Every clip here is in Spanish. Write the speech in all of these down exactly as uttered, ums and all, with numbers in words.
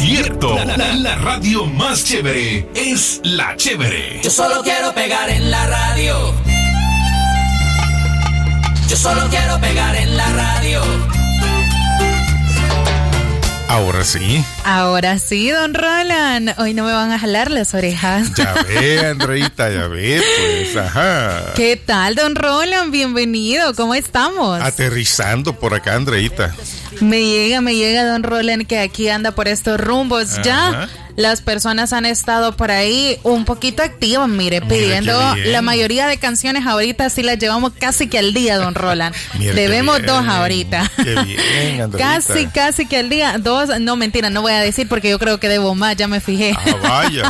cierto. La, la, la radio más chévere es La Chévere. Yo solo quiero pegar en la radio. Yo solo quiero pegar en la radio. Ahora sí. Ahora sí, don Roland. Hoy no me van a jalar las orejas. Ya ve, Andreita, ya ve, pues, ajá. ¿Qué tal, don Roland? Bienvenido, ¿cómo estamos? Aterrizando por acá, Andreita. Me llega, me llega, don Roland, que aquí anda por estos rumbos. Ajá. Ya las personas han estado por ahí un poquito activas, mire, pidiendo la mayoría de canciones ahorita, sí las llevamos casi que al día, don Roland. Mira, debemos dos ahorita. Qué bien, Andreita. Casi, casi que al día. Dos, no, mentira, no voy a decir porque yo creo que debo más, ya me fijé. Ah, vaya.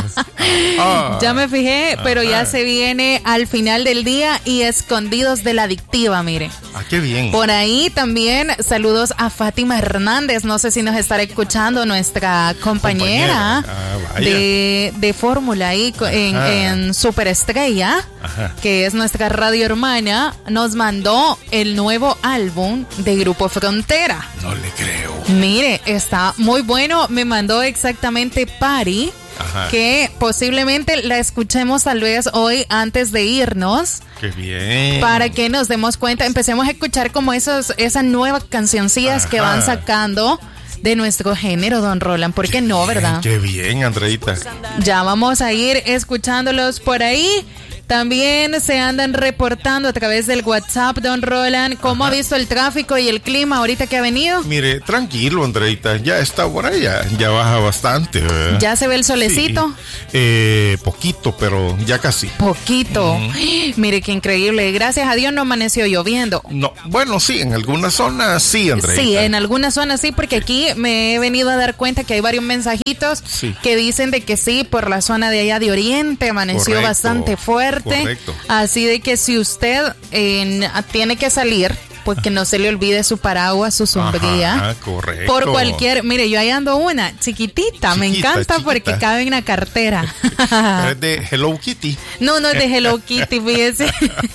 Ah, ya me fijé, pero ah, ya se viene al final del día y Escondidos de la Adictiva, mire. Ah, qué bien. Por ahí también saludos a Fátima Hernández, no sé si nos estará escuchando nuestra compañera. compañera. Ah, de, de fórmula ahí en, en Superestrella, Ajá. que es nuestra radio hermana, nos mandó el nuevo álbum de Grupo Frontera. No le creo. Mire, está muy bueno, me mandó exactamente Pari, Ajá. que posiblemente la escuchemos tal vez hoy antes de irnos. Qué bien. Para que nos demos cuenta, empecemos a escuchar como esos, esas nuevas cancioncillas Ajá. que van sacando de nuestro género, don Roland, ¿por qué, qué no, verdad? Qué bien, Andreita. Ya vamos a ir escuchándolos por ahí. También se andan reportando a través del WhatsApp, don Roland. ¿Cómo Ajá. ha visto el tráfico y el clima ahorita que ha venido? Mire, tranquilo, Andreita. Ya está por ahí, ya, ya baja bastante, ¿verdad? ¿Ya se ve el solecito? Sí. Eh, poquito, pero ya casi. Poquito. Mm. Mire, qué increíble. Gracias a Dios no amaneció lloviendo. No, bueno, sí, en algunas zonas sí, Andreita. Sí, en algunas zonas sí, porque aquí me he venido a dar cuenta que hay varios mensajitos sí. que dicen de que sí, por la zona de allá de Oriente amaneció Correcto. bastante fuerte. Correcto. Así de que si usted eh, tiene que salir, pues que no se le olvide su paraguas, su sombrilla. Ajá, correcto. Por cualquier, mire, yo ahí ando una chiquitita, chiquita me encanta chiquita. Porque cabe en la cartera. Pero es de Hello Kitty. No, no es de Hello Kitty, fíjese.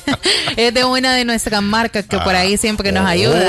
Es de una de nuestras marcas que ah, por ahí siempre nos oh, ayuda.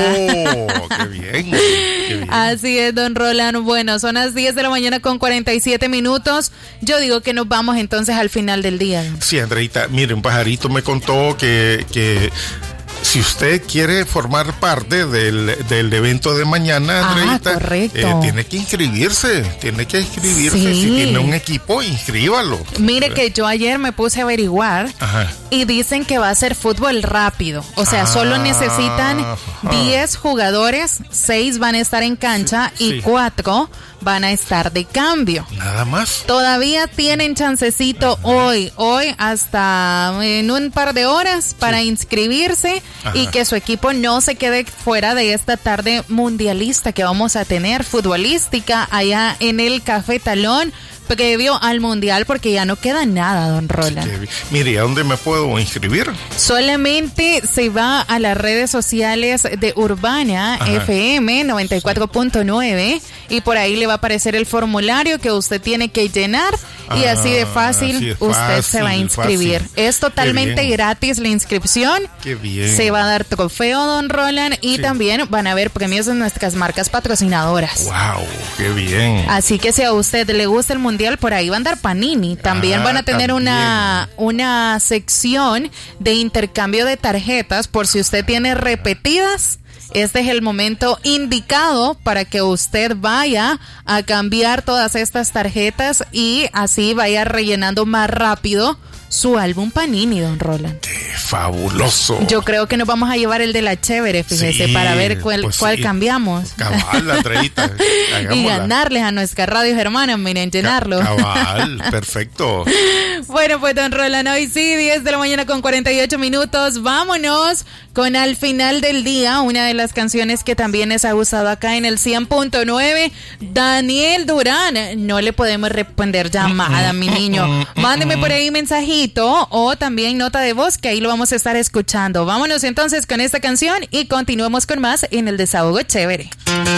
Qué bien, qué bien. Así es, don Roland. Bueno, son las diez de la mañana con cuarenta y siete minutos. Yo digo que nos vamos entonces al final del día. Sí, Andreita, mire, un pajarito me contó que... que si usted quiere formar parte del, del evento de mañana, Andreita, ah, eh, tiene que inscribirse, tiene que inscribirse. Sí. Si tiene un equipo, inscríbalo. Mire que yo ayer me puse a averiguar Ajá. y dicen que va a ser fútbol rápido. O sea, ah, solo necesitan diez jugadores, seis van a estar en cancha sí, y sí. cuatro van a estar de cambio. Nada más. Todavía tienen chancecito Ajá. hoy, hoy hasta en un par de horas para sí. inscribirse Ajá. y que su equipo no se quede fuera de esta tarde mundialista que vamos a tener, futbolística, allá en el Café Talón, previo al mundial, porque ya no queda nada, don Roland. Sí, mire, ¿a dónde me puedo inscribir? Solamente se va a las redes sociales de Urbana Ajá. F M noventa y cuatro punto nueve y por ahí le va a aparecer el formulario que usted tiene que llenar y ah, así de fácil así de usted fácil, se va a inscribir. Fácil. Es totalmente gratis la inscripción. Qué bien. Se va a dar trofeo, don Roland, y sí. también van a haber premios de nuestras marcas patrocinadoras. Wow, qué bien. Así que si a usted le gusta el mundial, por ahí va a andar Panini. También ah, van a tener una, una sección de intercambio de tarjetas por si usted tiene repetidas. Este es el momento indicado para que usted vaya a cambiar todas estas tarjetas y así vaya rellenando más rápido su álbum Panini, don Roland. ¡Qué fabuloso! Yo creo que nos vamos a llevar el de La Chévere, fíjese, sí, para ver cuál, pues cuál sí. cambiamos. Cabal, la treita. Y ganarles a nuestras radios hermanas, miren, llenarlo. Cabal, perfecto. Bueno, pues don Roland, hoy sí, diez de la mañana con cuarenta y ocho minutos. Vámonos con Al Final del Día, una de las canciones que también les ha gustado acá en el cien punto nueve. Daniel Durán, no le podemos responder llamada, mi niño. Mándeme por ahí mensajito o también nota de voz, que ahí lo vamos a estar escuchando. Vámonos entonces con esta canción y continuemos con más en el Desahogo Chévere.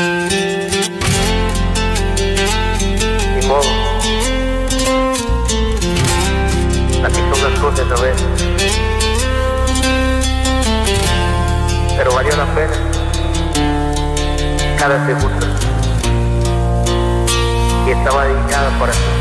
Ni modo. Así son las cosas a veces. Pero valió la pena cada segundo. Y es estaba dedicada para ti.